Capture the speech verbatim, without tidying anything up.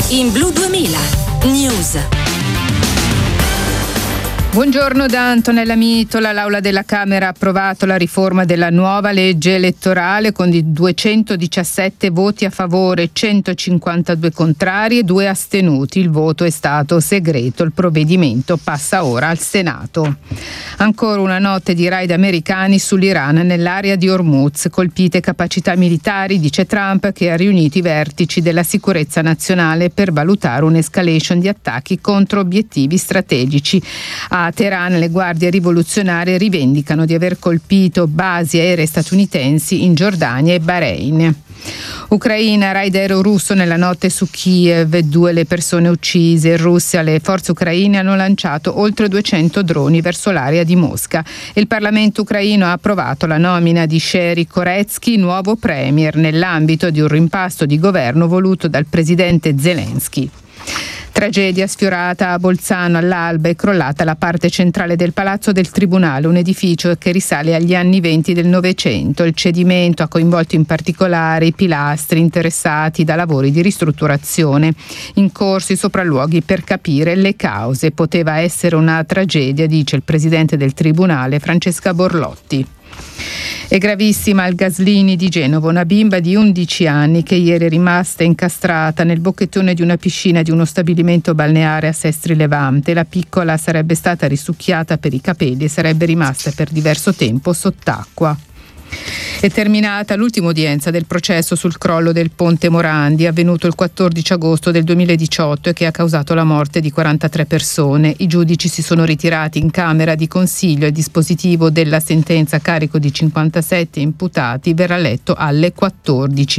in Blu duemila News. Buongiorno da Antonella Mitola. L'Aula della Camera ha approvato la riforma della nuova legge elettorale con duecentodiciassette voti a favore, centocinquantadue contrari e due astenuti. Il voto è stato segreto. Il provvedimento passa ora al Senato. Ancora una notte di raid americani sull'Iran nell'area di Hormuz. Colpite capacità militari, dice Trump, che ha riunito i vertici della sicurezza nazionale per valutare un'escalation di attacchi contro obiettivi strategici. A Teheran le guardie rivoluzionarie rivendicano di aver colpito basi aeree statunitensi in Giordania e Bahrain. Ucraina, raid aereo russo nella notte su Kiev, due le persone uccise. In Russia le forze ucraine hanno lanciato oltre duecento droni verso l'area di Mosca. Il Parlamento ucraino ha approvato la nomina di Sherry Koretsky, nuovo premier, nell'ambito di un rimpasto di governo voluto dal presidente Zelensky. Tragedia sfiorata a Bolzano. All'alba è crollata la parte centrale del palazzo del tribunale, un edificio che risale agli anni venti del Novecento. Il cedimento ha coinvolto in particolare i pilastri interessati da lavori di ristrutturazione. In corso i sopralluoghi per capire le cause. Poteva essere una tragedia, dice il presidente del tribunale Francesca Borlotti. È gravissima al Gaslini di Genova, una bimba di undici anni che ieri è rimasta incastrata nel bocchettone di una piscina di uno stabilimento balneare a Sestri Levante. La piccola sarebbe stata risucchiata per i capelli e sarebbe rimasta per diverso tempo sott'acqua. È terminata l'ultima udienza del processo sul crollo del ponte Morandi, avvenuto il quattordici agosto del duemiladiciotto e che ha causato la morte di quarantatré persone. I giudici si sono ritirati in camera di consiglio e il dispositivo della sentenza a carico di cinquantasette imputati verrà letto alle quattordici.